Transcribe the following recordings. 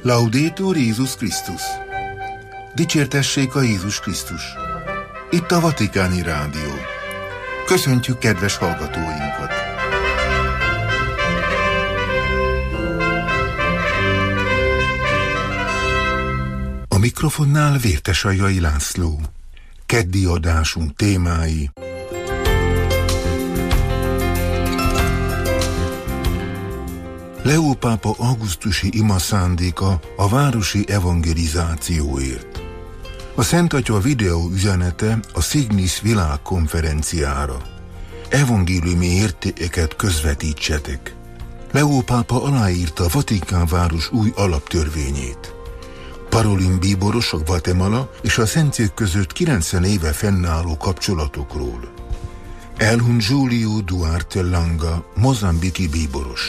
Laudetur Jézus Krisztus! Dicsértessék a Jézus Krisztus! Itt a Vatikáni Rádió. Köszöntjük kedves hallgatóinkat! A mikrofonnál Vértesajai László. Keddi adásunk témái: Leó pápa augusztusi ima szándéka a városi evangelizációért. A Szent Atya videó üzenete a Signis világkonferenciára. Evangéliumi értékeket közvetítsetek. Leó pápa aláírta a Vatikán város új alaptörvényét. Parolin bíboros a Guatemala és a Szentszék között 90 éve fennálló kapcsolatokról. Elhun Julio Duarte Langa, mozambiki bíboros.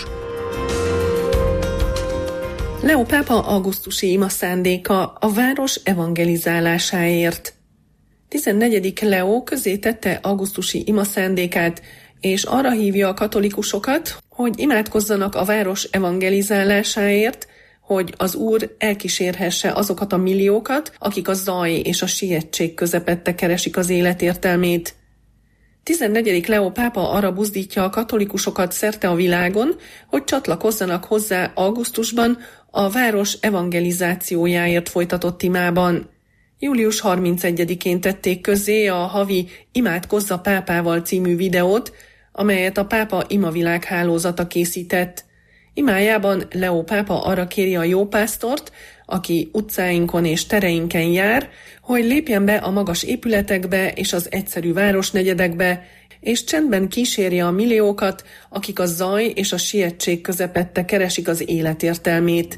Leó pápa augusztusi ima szándéka a város evangelizálásáért. 14. Leó közzétette augusztusi ima szándékát, és arra hívja a katolikusokat, hogy imádkozzanak a város evangelizálásáért, hogy az Úr elkísérhesse azokat a milliókat, akik a zaj és a sietség közepette keresik az élet értelmét. 14. Leó pápa arra buzdítja a katolikusokat szerte a világon, hogy csatlakozzanak hozzá augusztusban a város evangelizációjáért folytatott imában. Július 31-én tették közzé a havi Imádkozz a pápával című videót, amelyet a pápa imavilág hálózata készített. Imájában Leó pápa arra kéri a jópásztort, aki utcáinkon és tereinken jár, hogy lépjen be a magas épületekbe és az egyszerű városnegyedekbe, és csendben kísérje a milliókat, akik a zaj és a sietség közepette keresik az élet értelmét.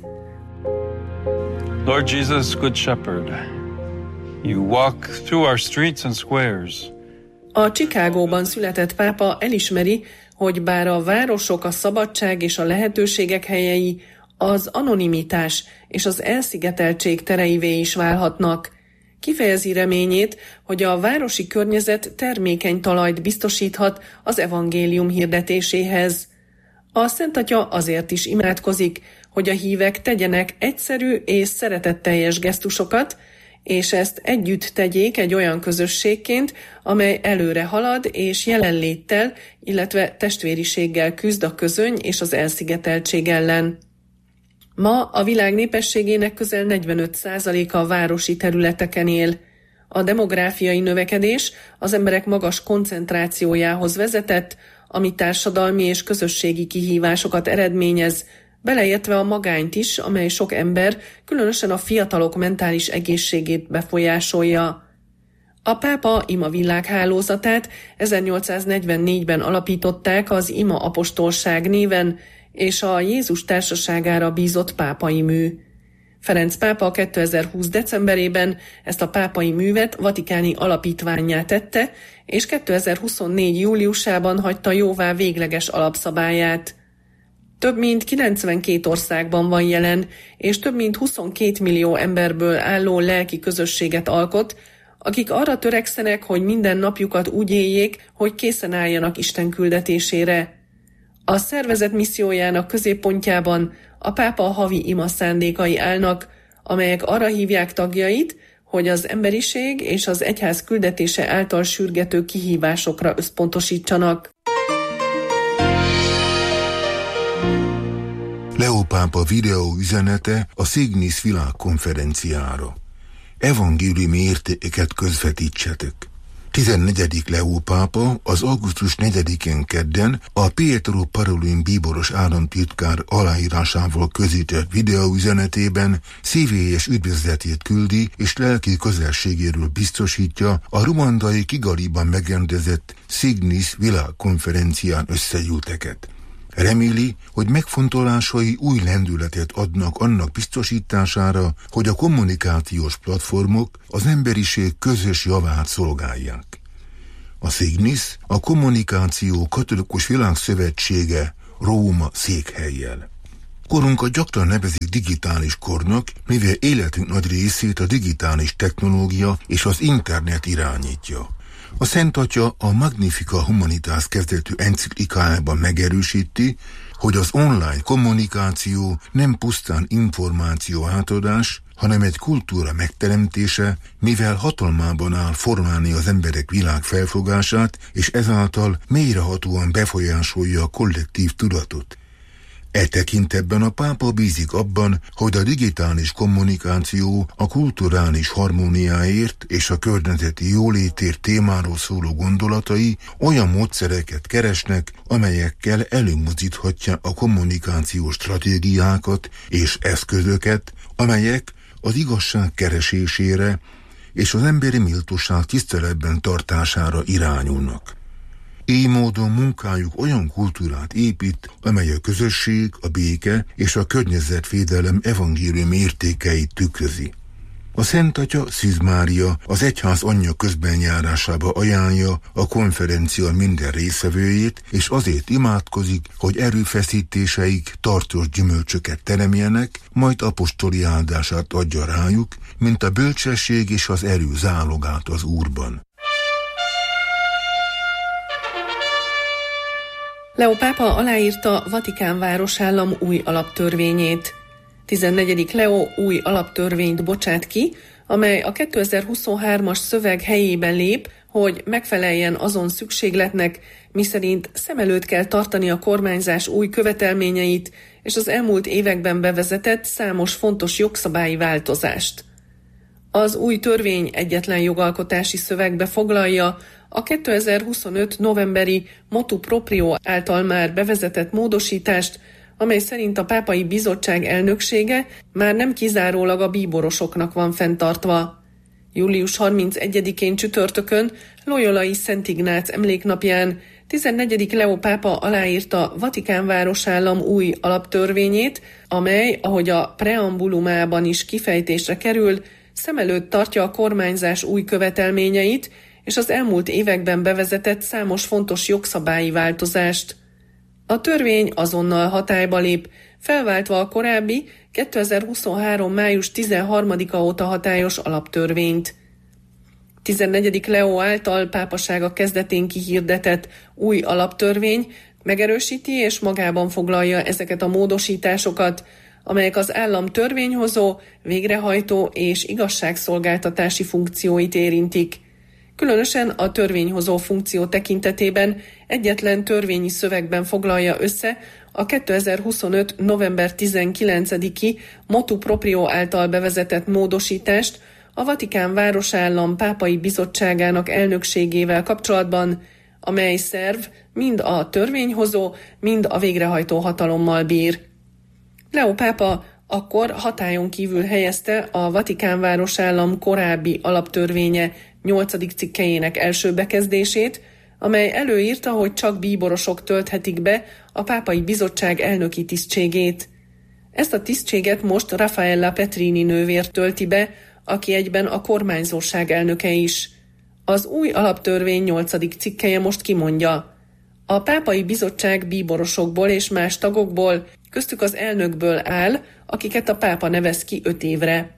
Lord Jesus, Good Shepherd, you walk through our streets and squares. A Chicagóban született pápa elismeri, hogy bár a városok a szabadság és a lehetőségek helyei, az anonimitás és az elszigeteltség tereivé is válhatnak. Kifejezi reményét, hogy a városi környezet termékeny talajt biztosíthat az evangélium hirdetéséhez. A Szent Atya azért is imádkozik, hogy a hívek tegyenek egyszerű és szeretetteljes gesztusokat, és ezt együtt tegyék egy olyan közösségként, amely előre halad és jelenléttel, illetve testvériséggel küzd a közöny és az elszigeteltség ellen. Ma a világ népességének közel 45%-a a városi területeken él. A demográfiai növekedés az emberek magas koncentrációjához vezetett, ami társadalmi és közösségi kihívásokat eredményez, beleértve a magányt is, amely sok ember, különösen a fiatalok mentális egészségét befolyásolja. A pápa imavilág hálózatát 1844-ben alapították az Ima apostolság néven, és a Jézus társaságára bízott pápai mű. Ferenc pápa 2020. decemberében ezt a pápai művet vatikáni alapítvánnyá tette, és 2024. júliusában hagyta jóvá végleges alapszabályát. Több mint 92 országban van jelen, és több mint 22 millió emberből álló lelki közösséget alkot, akik arra törekszenek, hogy minden napjukat úgy éljék, hogy készen álljanak Isten küldetésére. A szervezet missziójának középpontjában a pápa havi ima szándékai állnak, amelyek arra hívják tagjait, hogy az emberiség és az egyház küldetése által sürgető kihívásokra összpontosítsanak. Leó pápa videó üzenete a Signis világkonferenciára. Evangéliumi értékeket közvetítsetek. 14. Leó pápa az augusztus 4-én kedden a Pietro Parolin bíboros államtitkár aláírásával közített videóüzenetében szívélyes üdvözletét küldi és lelki közelségéről biztosítja a ruandai Kigaliban megrendezett Signis világkonferencián összegyűlteket. Reméli, hogy megfontolásai új lendületet adnak annak biztosítására, hogy a kommunikációs platformok az emberiség közös javát szolgálják. A Signis a Kommunikáció Katolikus Világszövetsége Róma székhellyel. Korunkat gyakran nevezik digitális kornak, mivel életünk nagy részét a digitális technológia és az internet irányítja. A Szent Atya a Magnificat Humanitas kezdetű enciklikájában megerősíti, hogy az online kommunikáció nem pusztán információ átadás, hanem egy kultúra megteremtése, mivel hatalmában áll formálni az emberek világ felfogását, és ezáltal mélyrehatóan befolyásolja a kollektív tudatot. E tekintetben a pápa bízik abban, hogy a digitális kommunikáció a kulturális harmóniáért és a környezeti jólétért témáról szóló gondolatai olyan módszereket keresnek, amelyekkel előmozdíthatja a kommunikációs stratégiákat és eszközöket, amelyek az igazság keresésére és az emberi méltóság tiszteletben tartására irányulnak. Így módon munkájuk olyan kultúrát épít, amely a közösség, a béke és a környezetvédelem evangélium értékeit tükrözi. A Szent Atya Szűz Mária az egyház anyja közbenjárásába ajánlja a konferencia minden résztvevőjét, és azért imádkozik, hogy erőfeszítéseik tartós gyümölcsöket teremjenek, majd apostoli áldását adja rájuk, mint a bölcsesség és az erő zálogát az Úrban. Leó pápa aláírta Vatikán városállam új alaptörvényét. 14. Leó új alaptörvényt bocsát ki, amely a 2023-as szöveg helyébe lép, hogy megfeleljen azon szükségletnek, miszerint szem előtt kell tartani a kormányzás új követelményeit és az elmúlt években bevezetett számos fontos jogszabályi változást. Az új törvény egyetlen jogalkotási szövegbe foglalja a 2025. novemberi Motu Proprio által már bevezetett módosítást, amely szerint a Pápai Bizottság elnöksége már nem kizárólag a bíborosoknak van fenntartva. Július 31-én csütörtökön, Loyolai Szent Ignác emléknapján 14. Leó pápa aláírta Vatikán városállam új alaptörvényét, amely, ahogy a preambulumában is kifejtésre kerül, szem előtt tartja a kormányzás új követelményeit és az elmúlt években bevezetett számos fontos jogszabályi változást. A törvény azonnal hatályba lép, felváltva a korábbi 2023. május 13-a óta hatályos alaptörvényt. 14. Leó által pápasága kezdetén kihirdetett új alaptörvény megerősíti és magában foglalja ezeket a módosításokat, amelyek az állam törvényhozó, végrehajtó és igazságszolgáltatási funkcióit érintik. Különösen a törvényhozó funkció tekintetében egyetlen törvényi szövegben foglalja össze a 2025. november 19-i Motu Proprio által bevezetett módosítást a Vatikán városállam pápai bizottságának elnökségével kapcsolatban, amely szerv mind a törvényhozó, mind a végrehajtó hatalommal bír. Leó pápa akkor hatályon kívül helyezte a Vatikán városállam korábbi alaptörvénye 8. cikkelyének első bekezdését, amely előírta, hogy csak bíborosok tölthetik be a pápai bizottság elnöki tisztségét. Ezt a tisztséget most Raffaella Petrini nővér tölti be, aki egyben a kormányzóság elnöke is. Az új alaptörvény 8. cikkelye most kimondja: a pápai bizottság bíborosokból és más tagokból, köztük az elnökből áll, akiket a pápa nevez ki 5 évre.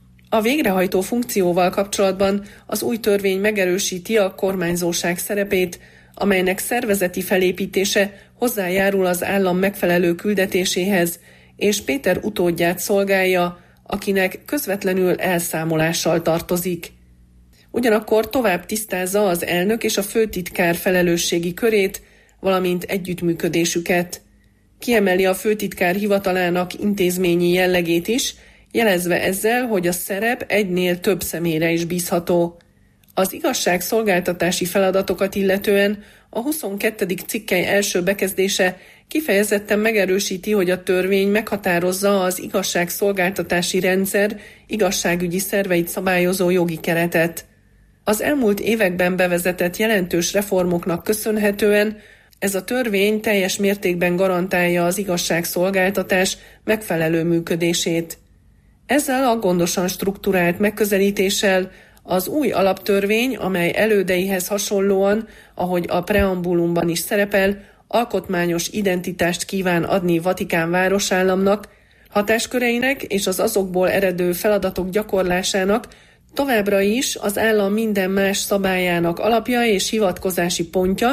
A végrehajtó funkcióval kapcsolatban az új törvény megerősíti a kormányzóság szerepét, amelynek szervezeti felépítése hozzájárul az állam megfelelő küldetéséhez, és Péter utódját szolgálja, akinek közvetlenül elszámolással tartozik. Ugyanakkor tovább tisztázza az elnök és a főtitkár felelősségi körét, valamint együttműködésüket. Kiemeli a főtitkár hivatalának intézményi jellegét is, jelezve ezzel, hogy a szerep egynél több személyre is bízható. Az igazságszolgáltatási feladatokat illetően a 22. cikkely első bekezdése kifejezetten megerősíti, hogy a törvény meghatározza az igazságszolgáltatási rendszer igazságügyi szerveit szabályozó jogi keretet. Az elmúlt években bevezetett jelentős reformoknak köszönhetően ez a törvény teljes mértékben garantálja az igazságszolgáltatás megfelelő működését. Ezzel a gondosan strukturált megközelítéssel az új alaptörvény, amely elődeihez hasonlóan, ahogy a preambulumban is szerepel, alkotmányos identitást kíván adni Vatikán városállamnak, hatásköreinek és az azokból eredő feladatok gyakorlásának továbbra is az állam minden más szabályának alapja és hivatkozási pontja,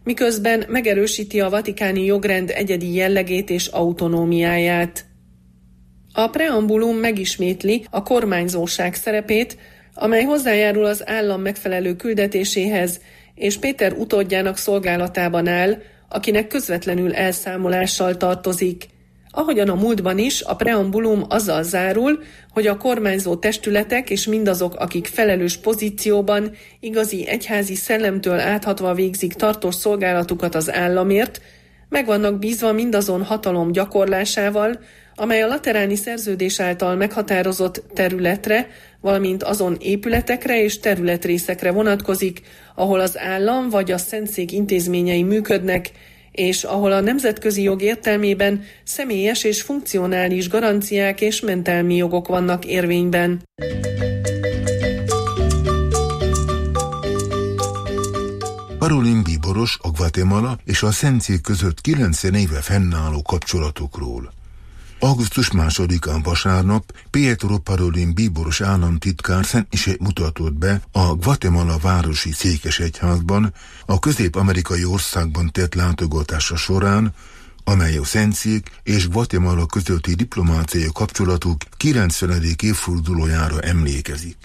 miközben megerősíti a vatikáni jogrend egyedi jellegét és autonómiáját. A preambulum megismétli a kormányzóság szerepét, amely hozzájárul az állam megfelelő küldetéséhez, és Péter utódjának szolgálatában áll, akinek közvetlenül elszámolással tartozik. Ahogyan a múltban is, a preambulum azzal zárul, hogy a kormányzó testületek és mindazok, akik felelős pozícióban, igazi egyházi szellemtől áthatva végzik tartós szolgálatukat az államért, meg vannak bízva mindazon hatalom gyakorlásával, amely a lateráni szerződés által meghatározott területre, valamint azon épületekre és területrészekre vonatkozik, ahol az állam vagy a Szentszék intézményei működnek, és ahol a nemzetközi jog értelmében személyes és funkcionális garanciák és mentelmi jogok vannak érvényben. Parolin bíboros a Guatemala és a Szentszék között 90 éve fennálló kapcsolatokról. Augusztus 2-án vasárnap Pietro Parolin bíboros államtitkár szentmisét mutatott be a Guatemala városi székesegyházban a közép-amerikai országban tett látogatása során, amely a Szentszék és Guatemala közötti diplomáciai kapcsolatok 90. évfordulójára emlékezik.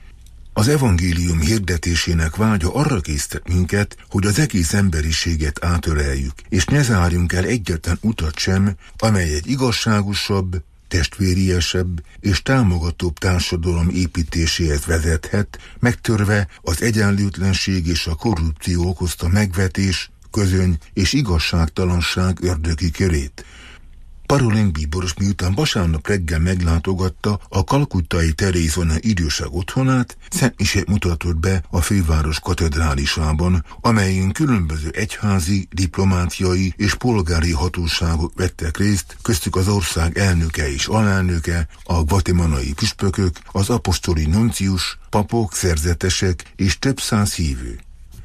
Az evangélium hirdetésének vágya arra késztet minket, hogy az egész emberiséget átöleljük, és ne zárjunk el egyetlen utat sem, amely egy igazságosabb, testvériesebb és támogatóbb társadalom építéséhez vezethet, megtörve az egyenlőtlenség és a korrupció okozta megvetés, közöny és igazságtalanság ördögi körét. Parolin bíboros miután vasárnap reggel meglátogatta a kalkuttai Terézona idősek otthonát, szentmisét mutatott be a főváros katedrálisában, amelyen különböző egyházi, diplomáciai és polgári hatóságok vettek részt, köztük az ország elnöke és alelnöke, a guatemalai püspökök, az apostoli nuncius, papok, szerzetesek és több száz hívő.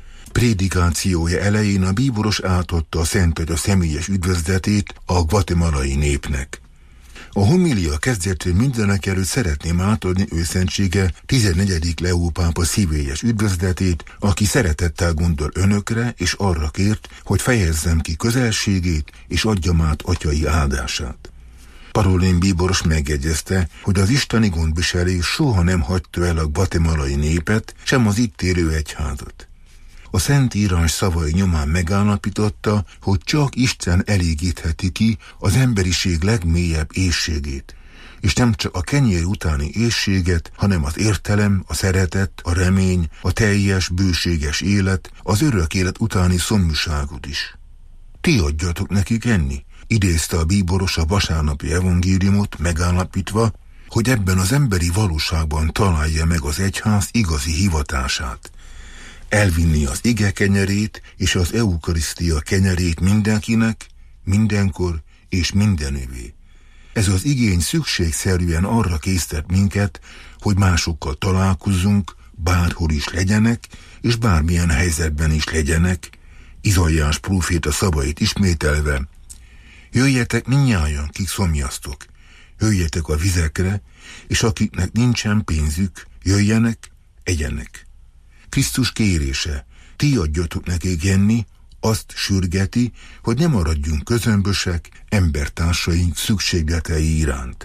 Prédikációja elején a bíboros átadta a Szentagya személyes üdvözletét a guatemalai népnek. A homilia kezdetén mindenekelőtt szeretném átadni őszentsége 14. Leó pápa szívélyes üdvözletét, aki szeretettel gondol önökre, és arra kért, hogy fejezzem ki közelségét, és adjam át atyai áldását. Parolin bíboros megjegyezte, hogy az isteni gondviselés soha nem hagyta el a guatemalai népet, sem az itt élő egyházat. A Szentírás szavai nyomán megállapította, hogy csak Isten elégítheti ki az emberiség legmélyebb éhségét, és nem csak a kenyér utáni éhséget, hanem az értelem, a szeretet, a remény, a teljes, bőséges élet, az örök élet utáni szomjúságot is. Ti adjatok nekik enni, idézte a bíboros a vasárnapi evangéliumot, megállapítva, hogy ebben az emberi valóságban találja meg az egyház igazi hivatását. Elvinni az ige kenyerét és az eukarisztia kenyerét mindenkinek, mindenkor és mindenövé. Ez az igény szükségszerűen arra késztet minket, hogy másokkal találkozzunk, bárhol is legyenek, és bármilyen helyzetben is legyenek, Izaiás próféta szavait ismételve: jöjjetek mindnyájan, kik szomjaztok, jöjjetek a vizekre, és akiknek nincsen pénzük, jöjjenek, egyenek. Krisztus kérése, ti adjatok nekik enni, azt sürgeti, hogy ne maradjunk közömbösek embertársaink szükségletei iránt.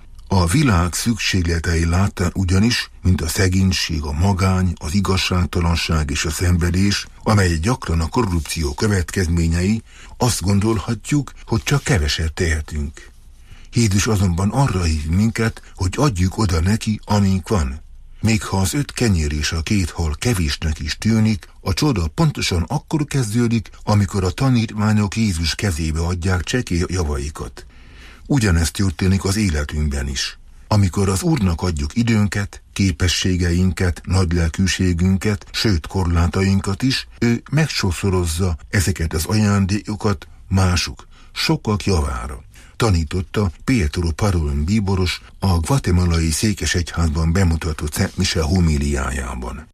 A világ szükségletei láttán ugyanis, mint a szegénység, a magány, az igazságtalanság és a szenvedés, amely gyakran a korrupció következményei, azt gondolhatjuk, hogy csak keveset tehetünk. Jézus azonban arra hív minket, hogy adjuk oda neki, amink van. Még ha az 5 kenyér és a 2 hal kevésnek is tűnik, a csoda pontosan akkor kezdődik, amikor a tanítványok Jézus kezébe adják csekély javaikat. Ugyanezt történik az életünkben is. Amikor az Úrnak adjuk időnket, képességeinket, nagylelkűségünket, sőt korlátainkat is, ő megsokszorozza ezeket az ajándékokat mások, sokak javára. Tanította Pietro Parolin bíboros a guatemalai székesegyházban bemutatott Szent Mise homíliájában.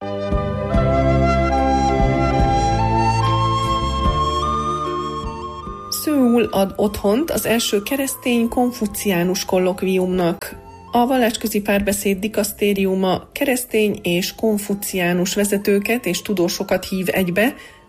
Szőul ad otthont az első keresztény konfuciánus kollokviumnak. A Vallásközi Párbeszéd dikasztériuma keresztény és konfuciánus vezetőket és tudósokat hív egybe,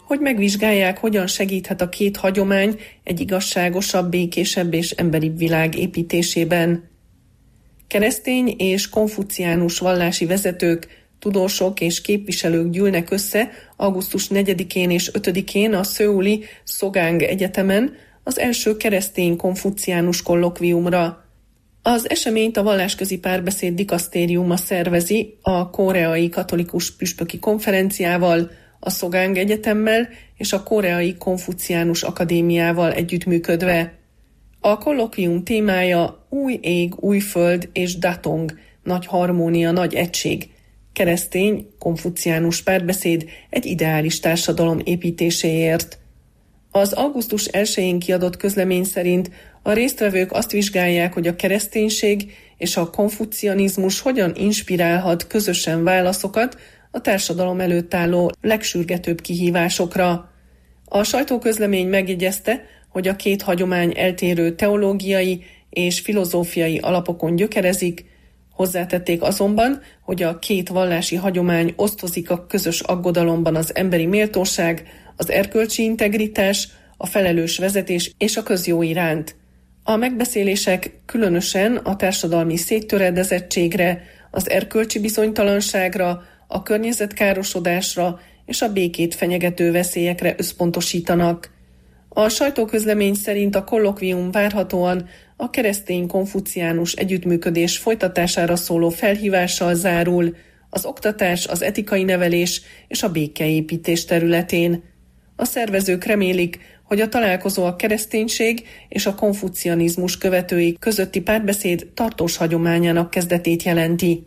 hogy megvizsgálják, hogyan segíthet a két hagyomány egy igazságosabb, békésebb és emberibb világ építésében. Keresztény és konfuciánus vallási vezetők, tudósok és képviselők gyűlnek össze augusztus 4-én és 5-én a szöuli Sogang Egyetemen az első keresztény konfuciánus kollokviumra. Az eseményt a Vallásközi Párbeszéd Dikasztériuma szervezi a Koreai Katolikus Püspöki Konferenciával, a Sogang Egyetemmel és a Koreai Konfuciánus Akadémiával együttműködve. A kollokvium témája új ég, új föld és datong, nagy harmónia, nagy egység, keresztény, konfuciánus párbeszéd egy ideális társadalom építéséért. Az augusztus 1-én kiadott közlemény szerint a résztvevők azt vizsgálják, hogy a kereszténység és a konfucianizmus hogyan inspirálhat közösen válaszokat a társadalom előtt álló legsürgetőbb kihívásokra. A sajtóközlemény megjegyezte, hogy a két hagyomány eltérő teológiai és filozófiai alapokon gyökerezik, hozzátették azonban, hogy a két vallási hagyomány osztozik a közös aggodalomban az emberi méltóság, az erkölcsi integritás, a felelős vezetés és a közjó iránt. A megbeszélések különösen a társadalmi széttöredezettségre, az erkölcsi bizonytalanságra, a környezetkárosodásra és a békét fenyegető veszélyekre összpontosítanak. A sajtóközlemény szerint a kollokvium várhatóan a keresztény-konfuciánus együttműködés folytatására szóló felhívással zárul, az oktatás, az etikai nevelés és a békeépítés területén. A szervezők remélik, hogy a találkozó a kereszténység és a konfucianizmus követői közötti párbeszéd tartós hagyományának kezdetét jelenti.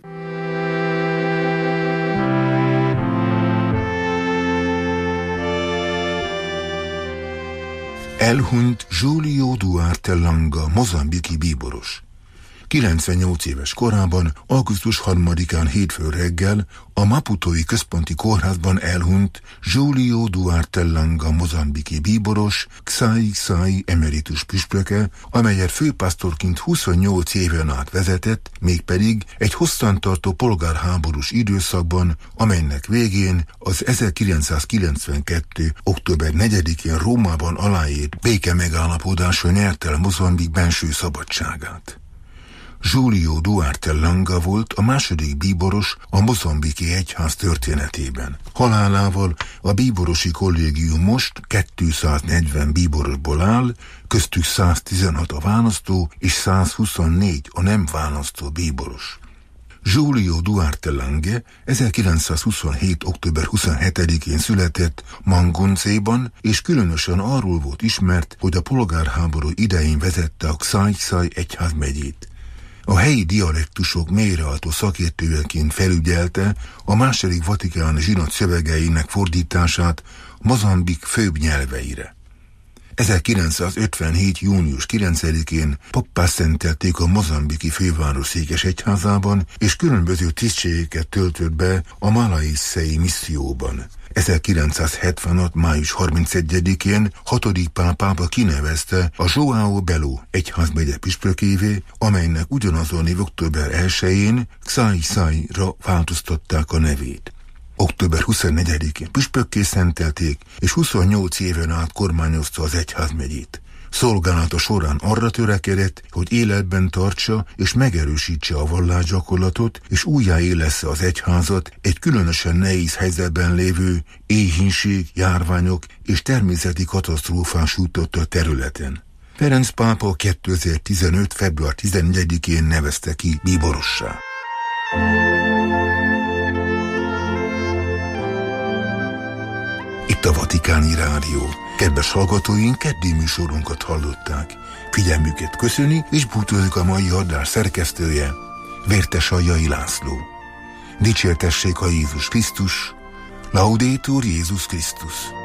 Elhunyt Julio Duarte Langa, mozambiki bíboros. 98 éves korában, augusztus 3-án hétfő reggel a Maputói Központi Kórházban elhunyt Julio Duarte Langa, mozambiki bíboros, Xai emeritus püspöke, amelyet főpásztorként 28 éven át vezetett, mégpedig egy hosszantartó polgárháborús időszakban, amelynek végén az 1992. október 4-én Rómában aláírt béke megállapodása nyerte el Mozambik benső szabadságát. Julio Duarte Langa volt a második bíboros a mozambiki egyház történetében. Halálával a bíborosi kollégium most 240 bíborosból áll, köztük 116 a választó és 124 a nem választó bíboros. Julio Duarte Langa 1927. október 27-én született Mangoncéban, és különösen arról volt ismert, hogy a polgárháború idején vezette a Xai egyházmegyét. A helyi dialektusok mélyreható szakértőjeként felügyelte a második vatikáni zsinat szövegeinek fordítását Mozambik főbb nyelveire. 1957. június 9-én pappá szentelték a mozambiki főváros székes egyházában, és különböző tisztségeket töltött be a Malaissei misszióban. 1976. május 31-én 6. Pál pápa kinevezte a João Belo egyházmegye püspökévé, amelynek ugyanazon év október 1-én Xai-ra változtatták a nevét. Október 24-én püspökké szentelték, és 28 éven át kormányozta az egyházmegyét. Szolgálata során arra törekedett, hogy életben tartsa és megerősítse a vallásgyakorlatot, és újjáélessze az egyházat egy különösen nehéz helyzetben lévő éhínség, járványok és természeti katasztrófán sújtotta területen. Ferenc pápa 2015. február 14-én nevezte ki bíborossá. Itt a Vatikáni Rádió. Kedves hallgatóink, keddi műsorunkat hallották. Figyelmüket köszöni, és búcsúzik a mai adás szerkesztője, Vértesajjai László. Dicsértessék a Jézus Krisztus, Laudetur Jézus Krisztus.